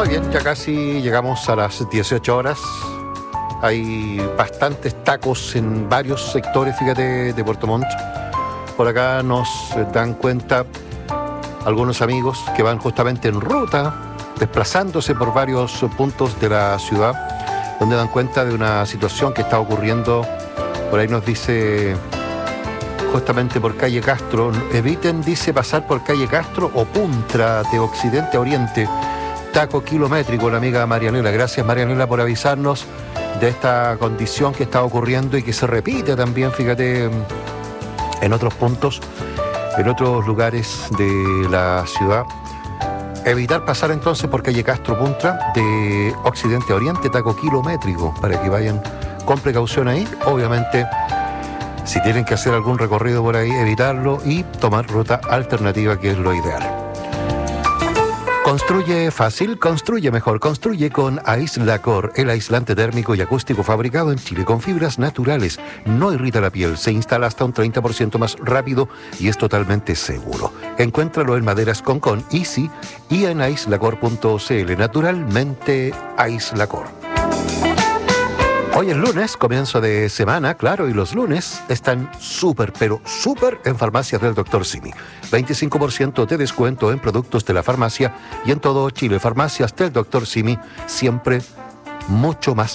Muy bien, ya casi llegamos a las 18 horas. Hay bastantes tacos en varios sectores, fíjate, de Puerto Montt. Por acá nos dan cuenta algunos amigos que van justamente en ruta, desplazándose por varios puntos de la ciudad, donde dan cuenta de una situación que está ocurriendo. Por ahí nos dice, justamente por calle Castro, eviten, dice, pasar por calle Castro o Puntra de occidente a oriente. Taco kilométrico, la amiga Marianela. Gracias, Marianela, por avisarnos de esta condición que está ocurriendo y que se repite también, fíjate, en otros puntos, en otros lugares de la ciudad. Evitar pasar entonces por calle Castro Puntra de occidente a oriente, taco kilométrico, para que vayan con precaución ahí. Obviamente, si tienen que hacer algún recorrido por ahí, evitarlo y tomar ruta alternativa, que es lo ideal. Construye fácil, construye mejor, construye con Aislacor, el aislante térmico y acústico fabricado en Chile con fibras naturales. No irrita la piel, se instala hasta un 30% más rápido y es totalmente seguro. Encuéntralo en Maderas Concon, Easy y en aislacor.cl. Naturalmente Aislacor. Hoy es lunes, comienzo de semana, claro, y los lunes están súper, pero súper en farmacias del Dr. Simi. 25% de descuento en productos de la farmacia y en todo Chile. Farmacias del Dr. Simi, siempre mucho más